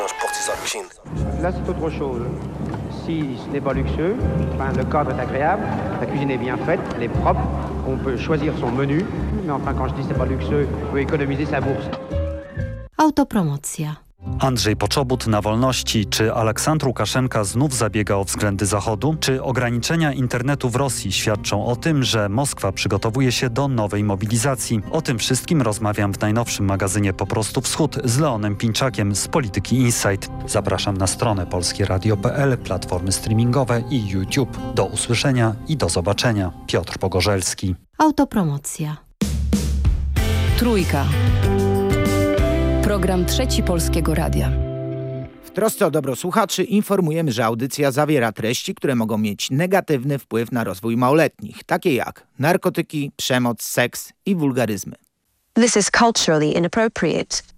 Là, c'est autre chose. Si ce n'est pas luxueux, enfin, le cadre est agréable, la cuisine est bien faite, elle est propre, on peut choisir son menu, mais enfin, quand je dis c'est pas luxueux, on peut économiser sa bourse. Autopromocja. Andrzej Poczobut na wolności. Czy Aleksandr Łukaszenka znów zabiega o względy Zachodu? Czy ograniczenia internetu w Rosji świadczą o tym, że Moskwa przygotowuje się do nowej mobilizacji? O tym wszystkim rozmawiam w najnowszym magazynie Po prostu Wschód z Leonem Pińczakiem z Polityki Insight. Zapraszam na stronę polskieradio.pl, platformy streamingowe i YouTube. Do usłyszenia i do zobaczenia. Piotr Pogorzelski. Autopromocja. Trójka. Program Trzeci Polskiego Radia. W trosce o dobro słuchaczy informujemy, że audycja zawiera treści, które mogą mieć negatywny wpływ na rozwój małoletnich, takie jak narkotyki, przemoc, seks i wulgaryzmy. This is culturally inappropriate.